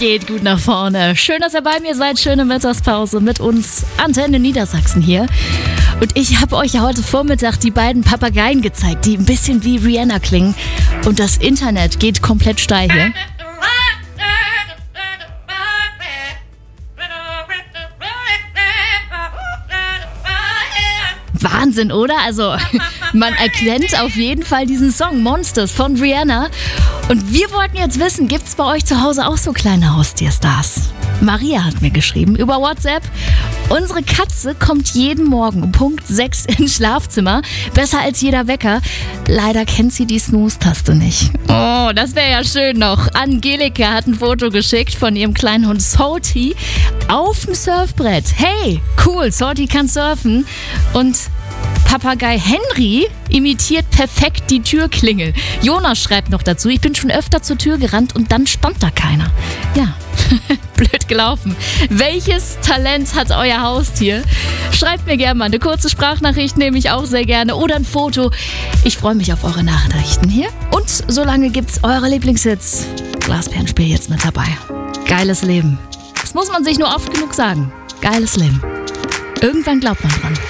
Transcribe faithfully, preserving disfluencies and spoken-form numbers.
Geht gut nach vorne. Schön, dass ihr bei mir seid. Schöne Mittagspause mit uns. Antenne Niedersachsen hier. Und ich habe euch ja heute Vormittag die beiden Papageien gezeigt, die ein bisschen wie Rihanna klingen. Und das Internet geht komplett steil hier. Wahnsinn, oder? Also, man erkennt auf jeden Fall diesen Song Monsters von Rihanna. Und wir wollten jetzt wissen, gibt's bei euch zu Hause auch so kleine Haustierstars? Maria hat mir geschrieben über WhatsApp. Unsere Katze kommt jeden Morgen um Punkt sechs ins Schlafzimmer. Besser als jeder Wecker. Leider kennt sie die Snooze-Taste nicht. Oh, das wäre ja schön noch. Angelika hat ein Foto geschickt von ihrem kleinen Hund Salty auf dem Surfbrett. Hey, cool, Salty kann surfen. Und Papagei Henry imitiert perfekt die Türklingel. Jonas schreibt noch dazu, ich bin schon öfter zur Tür gerannt und dann stand da keiner. Ja, blöd gelaufen. Welches Talent hat euer Haustier? Schreibt mir gerne mal eine kurze Sprachnachricht, nehme ich auch sehr gerne. Oder ein Foto. Ich freue mich auf eure Nachrichten hier. Und solange gibt's eure Lieblingshits. Glasperlenspiel jetzt mit dabei. Geiles Leben. Das muss man sich nur oft genug sagen. Geiles Leben. Irgendwann glaubt man dran.